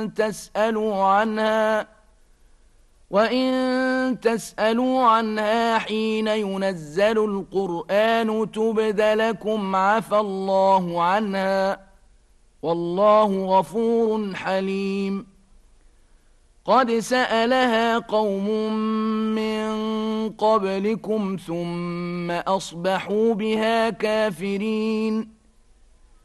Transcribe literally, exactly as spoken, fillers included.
تسألوا عنها وإن تسألوا عنها حين ينزل القرآن تبد لكم عفى الله عنها والله غفور حليم قد سألها قوم من قبلكم ثم أصبحوا بها كافرين